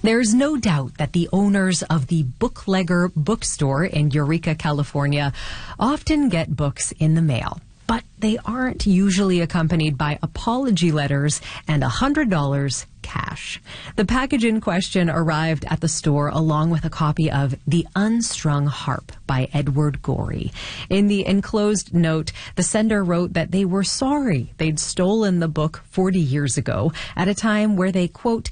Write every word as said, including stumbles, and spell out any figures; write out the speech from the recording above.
There's no doubt that the owners of the Booklegger bookstore in Eureka, California, often get books in the mail. But they aren't usually accompanied by apology letters and one hundred dollars cash. The package in question arrived at the store along with a copy of The Unstrung Harp by Edward Gorey. In the enclosed note, the sender wrote that they were sorry they'd stolen the book forty years ago at a time where they, quote,